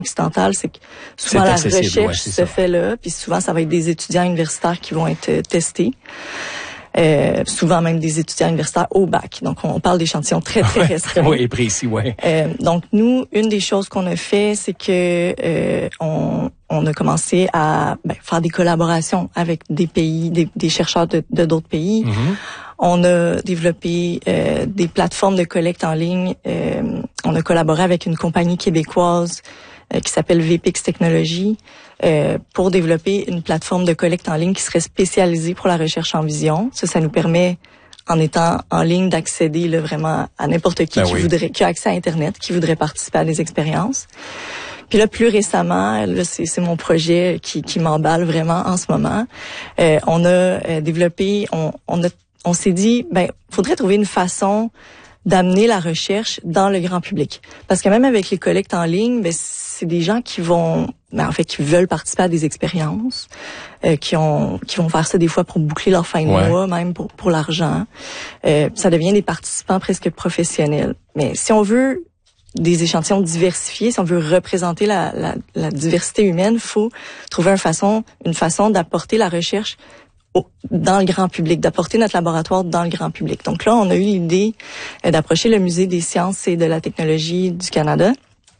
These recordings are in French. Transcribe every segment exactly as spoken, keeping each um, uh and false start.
occidentale, c'est que souvent la recherche ouais, se ça. fait là, puis souvent ça va être des étudiants universitaires qui vont être euh, testés. Euh, souvent même des étudiants universitaires au bac. Donc, on parle d'échantillons très, très restreints. Oui, précis, oui. Euh, donc, nous, une des choses qu'on a fait, c'est que euh, on, on a commencé à ben, faire des collaborations avec des pays, des, des chercheurs de, de d'autres pays. Mm-hmm. On a développé euh, des plateformes de collecte en ligne. Euh, on a collaboré avec une compagnie québécoise euh, qui s'appelle V P X Technologies. Euh, pour développer une plateforme de collecte en ligne qui serait spécialisée pour la recherche en vision. Ça, ça nous permet, en étant en ligne, d'accéder là, vraiment à n'importe qui ben qui oui. voudrait, qui a accès à Internet, qui voudrait participer à des expériences. Puis là, plus récemment, là, c'est, c'est mon projet qui, qui m'emballe vraiment en ce moment. Euh, on a euh, développé, on, on a, on s'est dit, ben, faudrait trouver une façon d'amener la recherche dans le grand public. Parce que même avec les collectes en ligne, ben, c'est des gens qui vont, ben, en fait, qui veulent participer à des expériences, euh, qui ont, qui vont faire ça des fois pour boucler leur fin de ouais. mois, même pour, pour l'argent. Euh, ça devient des participants presque professionnels. Mais si on veut des échantillons diversifiés, si on veut représenter la, la, la diversité humaine, faut trouver une façon, une façon d'apporter la recherche dans le grand public, d'apporter notre laboratoire dans le grand public. Donc là, on a eu l'idée d'approcher le Musée des sciences et de la technologie du Canada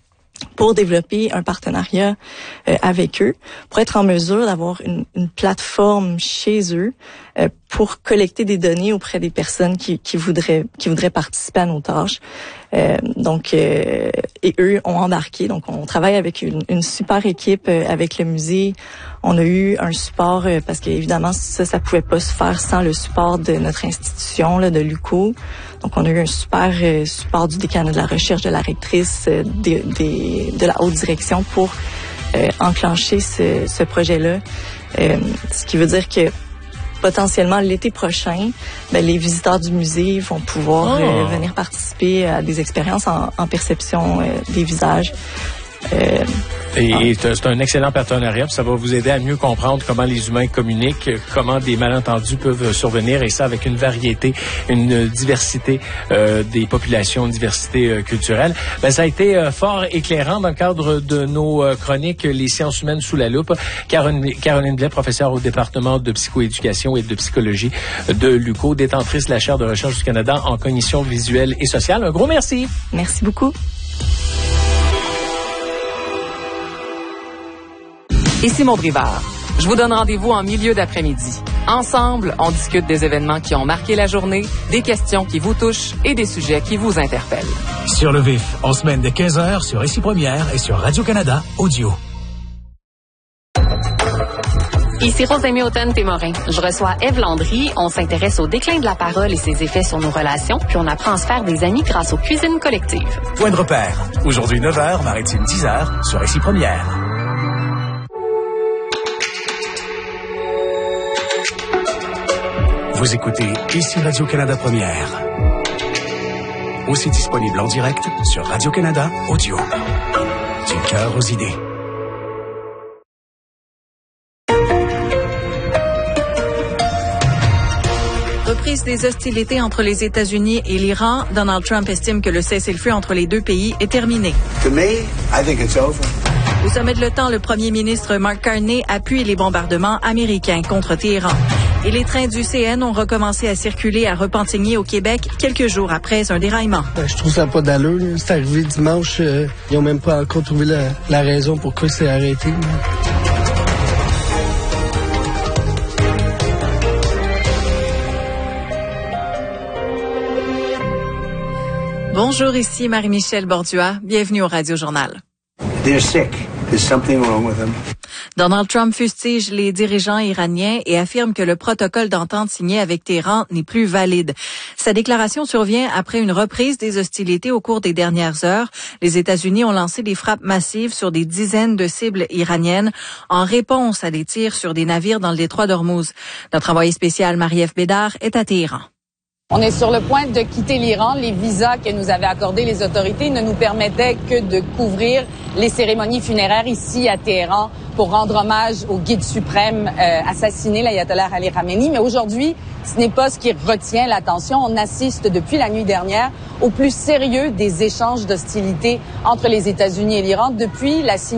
pour développer un partenariat euh, avec eux, pour être en mesure d'avoir une, une plateforme chez eux euh, pour collecter des données auprès des personnes qui, qui voudraient qui voudraient participer à nos tâches. Euh, donc, euh, et eux ont embarqué. Donc, on travaille avec une, une super équipe euh, avec le musée. On a eu un support euh, parce qu'évidemment, ça, ça pouvait pas se faire sans le support de notre institution, là, de l'U Q O. Donc, on a eu un super euh, support du décanat de la recherche, de la rectrice, euh, des, des, de la haute direction pour euh, enclencher ce, ce projet-là. Euh, ce qui veut dire que potentiellement l'été prochain, ben, les visiteurs du musée vont pouvoir oh. euh, venir participer à des expériences en, en perception euh, des visages. Euh, Et, et c'est un excellent partenariat, ça va vous aider à mieux comprendre comment les humains communiquent, comment des malentendus peuvent survenir, et ça avec une variété, une diversité euh, des populations, une diversité euh, culturelle. Ben, ça a été euh, fort éclairant dans le cadre de nos euh, chroniques Les sciences humaines sous la loupe. Caroline, Caroline Blais, professeure au département de psychoéducation et de psychologie de l'U Q O, détentrice de la chaire de recherche du Canada en cognition visuelle et sociale. Un gros merci. Merci beaucoup. Ici Maud Rivard. Je vous donne rendez-vous en milieu d'après-midi. Ensemble, on discute des événements qui ont marqué la journée, des questions qui vous touchent et des sujets qui vous interpellent. Sur le vif, en semaine de quinze heures sur Ici Première et sur Radio-Canada Audio. Ici Rosemée Automne-Témorin. Je reçois Ève Landry. On s'intéresse au déclin de la parole et ses effets sur nos relations, puis on apprend à se faire des amis grâce aux cuisines collectives. Point de repère. Aujourd'hui neuf heures, Maritime dix heures sur Ici Première. Vous écoutez Ici Radio-Canada Première. Aussi disponible en direct sur Radio-Canada Audio. Du cœur aux idées. Reprise des hostilités entre les États-Unis et l'Iran, Donald Trump estime que le cessez-le-feu entre les deux pays est terminé. To me, I think it's over. Au sommet de l'OTAN, le premier ministre Mark Carney appuie les bombardements américains contre Téhéran. Et les trains du C N ont recommencé à circuler à Repentigny au Québec quelques jours après un déraillement. Ben, je trouve ça pas d'allure. C'est arrivé dimanche. Euh, ils ont même pas encore trouvé la, la raison pourquoi c'est arrêté. Bonjour, ici Marie-Michel Bordua. Bienvenue au Radio Journal. They're sick. There's something wrong with them. Donald Trump fustige les dirigeants iraniens et affirme que le protocole d'entente signé avec Téhéran n'est plus valide. Sa déclaration survient après une reprise des hostilités au cours des dernières heures. Les États-Unis ont lancé des frappes massives sur des dizaines de cibles iraniennes en réponse à des tirs sur des navires dans le détroit d'Ormuz. Notre envoyé spécial Marie-Ève Bédard est à Téhéran. On est sur le point de quitter l'Iran. Les visas que nous avaient accordés les autorités ne nous permettaient que de couvrir les cérémonies funéraires ici à Téhéran pour rendre hommage au guide suprême euh, assassiné, l'ayatollah Ali Khamenei. Mais aujourd'hui, ce n'est pas ce qui retient l'attention. On assiste depuis la nuit dernière au plus sérieux des échanges d'hostilité entre les États-Unis et l'Iran depuis la signature